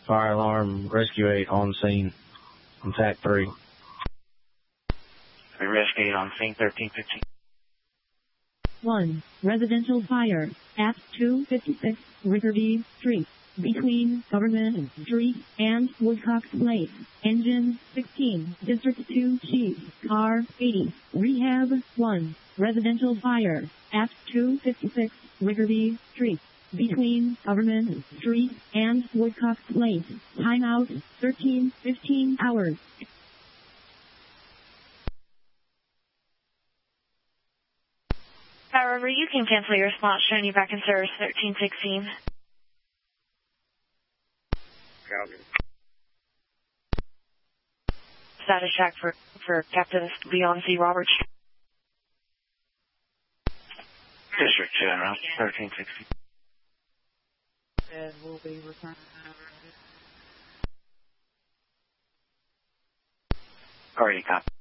Fire alarm, rescue 8 on scene. On TAC 3. Rescue 8 on scene, 1315. 1. Residential fire at 256 Rickerby Street, between Government Street and Woodcock Place. Engine 16, District 2 Chief, Car 80, Rehab 1. Residential fire at 256 Rickerby Street, between Government Street and Woodcock Place. Timeout 13:15 hours. However, you can cancel your response showing you back in service 1316. Status check for Captain Leon C. Roberts. District General, 1360. And we'll be returning. Already copy.